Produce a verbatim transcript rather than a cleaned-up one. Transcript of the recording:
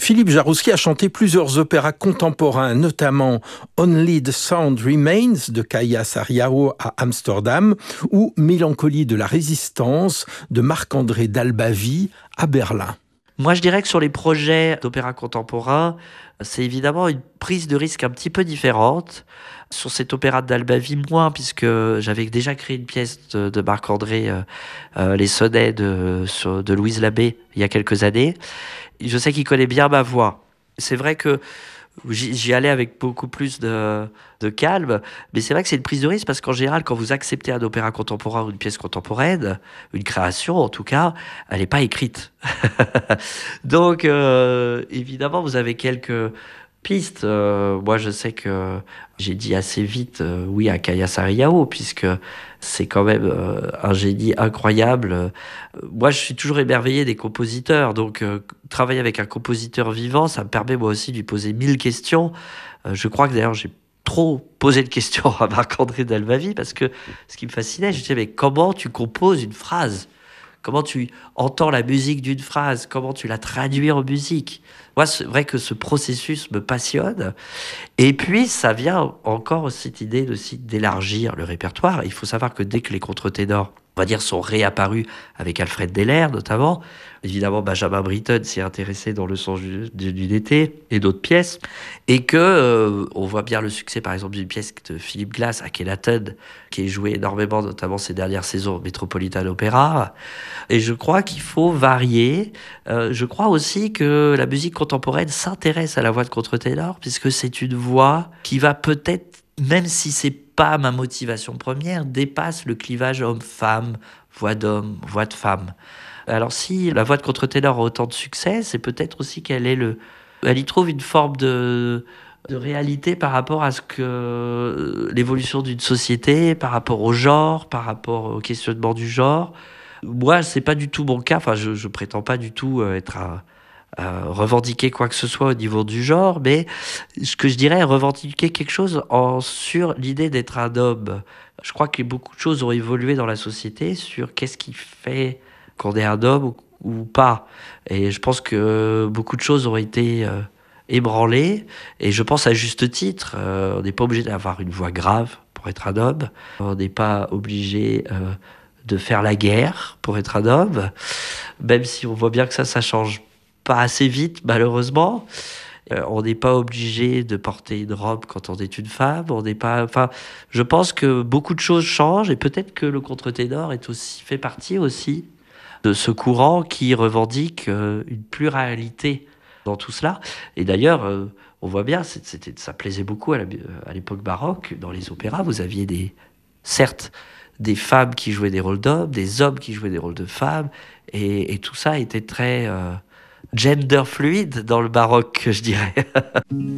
Philippe Jaroussky a chanté plusieurs opéras contemporains, notamment Only the Sound Remains de Kaija Saariaho à Amsterdam ou Mélancolie de la Résistance de Marc-André Dalbavie à Berlin. Moi, je dirais que sur les projets d'opéra contemporain, c'est évidemment une prise de risque un petit peu différente. Sur cet opéra de Dalbavie, moins, puisque j'avais déjà créé une pièce de, de Marc-André, euh, euh, Les Sonnets de, sur, de Louise Labbé, il y a quelques années. Je sais qu'il connaît bien ma voix. C'est vrai que j'y, j'y allais avec beaucoup plus de, de calme, mais c'est vrai que c'est une prise de risque parce qu'en général, quand vous acceptez un opéra contemporain ou une pièce contemporaine, une création en tout cas, elle n'est pas écrite. Donc, euh, évidemment, vous avez quelques pistes. Euh, moi, je sais que j'ai dit assez vite euh, oui à Kaija Saariaho, puisque c'est quand même euh, un génie incroyable. Euh, moi, je suis toujours émerveillé des compositeurs. Donc, euh, travailler avec un compositeur vivant, ça me permet moi aussi de lui poser mille questions. Euh, je crois que d'ailleurs, j'ai trop posé de questions à Marc-André Dalbavie, parce que ce qui me fascinait, je disais, mais comment tu composes une phrase ? Comment tu entends la musique d'une phrase? Comment tu la traduis en musique? Moi, c'est vrai que ce processus me passionne. Et puis, ça vient encore cette idée aussi d'élargir le répertoire. Il faut savoir que dès que les contre-ténors, on va dire, sont réapparus avec Alfred Deller, notamment, évidemment, Benjamin Britten s'y est intéressé dans Le Songe d'une été et d'autres pièces. Et que, euh, on voit bien le succès, par exemple, d'une pièce de Philip Glass, Akhenaten, qui est jouée énormément, notamment ces dernières saisons au Metropolitan Opera. Et je crois qu'il faut varier. Euh, je crois aussi que la musique contemporaine s'intéresse à la voix de contre-ténor, puisque c'est une voix qui va peut-être, même si c'est pas ma motivation première, dépasse le clivage homme-femme, voix d'homme, voix de femme. Alors si la voix de contre-ténor a autant de succès, c'est peut-être aussi qu'elle est le, elle y trouve une forme de de réalité par rapport à ce que l'évolution d'une société, par rapport au genre, par rapport au questionnement du genre. Moi, c'est pas du tout mon cas. Enfin, je, je prétends pas du tout être à, à revendiquer quoi que ce soit au niveau du genre, mais ce que je dirais, revendiquer quelque chose en, sur l'idée d'être un homme. Je crois que beaucoup de choses ont évolué dans la société sur qu'est-ce qui fait qu'on est un homme ou, ou pas. Et je pense que beaucoup de choses ont été euh, ébranlées, et je pense à juste titre. Euh, on n'est pas obligé d'avoir une voix grave pour être un homme. On n'est pas obligé euh, de faire la guerre pour être un homme, même si on voit bien que ça, ça change pas assez vite, malheureusement. Euh, on n'est pas obligé de porter une robe quand on est une femme. On n'est pas. Enfin, je pense que beaucoup de choses changent, et peut-être que le contre-ténor est aussi fait partie aussi de ce courant qui revendique euh, une pluralité dans tout cela. Et d'ailleurs, euh, on voit bien, c'était, ça plaisait beaucoup à, la, à l'époque baroque. Dans les opéras, vous aviez des, certes, des femmes qui jouaient des rôles d'hommes, des hommes qui jouaient des rôles de femmes, et, et tout ça était très euh, gender fluide dans le baroque, je dirais.